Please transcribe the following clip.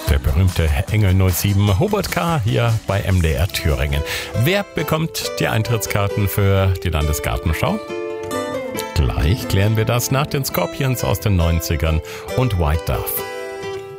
Der berühmte Engel 07 Hubert K. hier bei MDR Thüringen. Wer bekommt die Eintrittskarten für die Landesgartenschau? Gleich klären wir das nach den Scorpions aus den 90ern und White Dove.